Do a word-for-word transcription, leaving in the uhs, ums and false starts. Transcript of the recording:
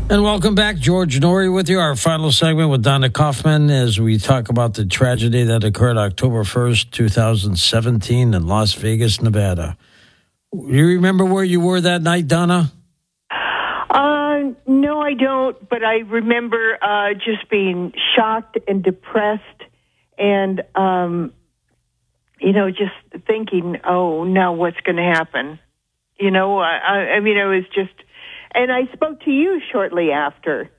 And welcome back. George Noory with you. Our final segment with Donna Kaufman as we talk about the tragedy that occurred October first, twenty seventeen in Las Vegas, Nevada. You remember where you were that night, Donna? Uh, no, I don't, but I remember uh, just being shocked and depressed and, um, you know, just thinking, oh, now what's going to happen? You know, I, I mean, I was just, and I spoke to you shortly after.